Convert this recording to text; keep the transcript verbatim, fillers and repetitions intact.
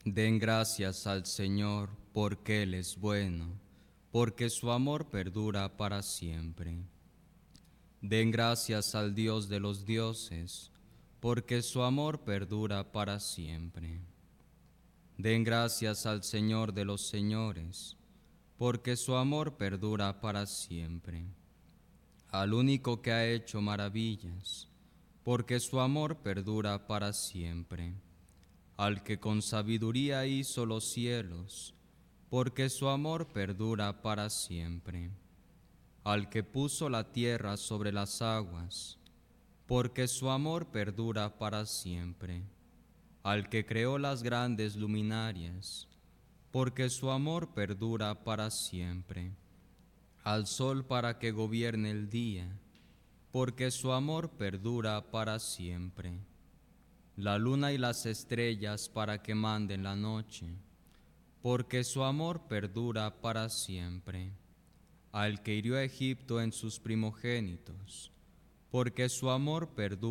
Den gracias al Señor, porque Él es bueno, porque su amor perdura para siempre. Den gracias al Dios de los dioses, porque su amor perdura para siempre. Den gracias al Señor de los señores, porque su amor perdura para siempre. Al único que ha hecho maravillas, porque su amor perdura para siempre. Al que con sabiduría hizo los cielos, porque su amor perdura para siempre. Al que puso la tierra sobre las aguas, porque su amor perdura para siempre. Al que creó las grandes luminarias, porque su amor perdura para siempre. Al sol para que gobierne el día, porque su amor perdura para siempre. La luna y las estrellas para que manden la noche, porque su amor perdura para siempre. Al que hirió a Egipto en sus primogénitos, porque su amor perdura